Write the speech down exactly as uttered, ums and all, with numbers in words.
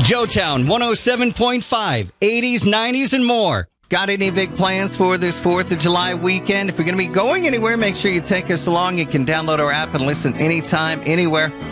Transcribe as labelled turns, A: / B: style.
A: Joetown one oh seven point five, eighties, nineties, and more.
B: Got any big plans for this fourth of July weekend? If you're going to be going anywhere, make sure you take us along. You can download our app and listen anytime, anywhere.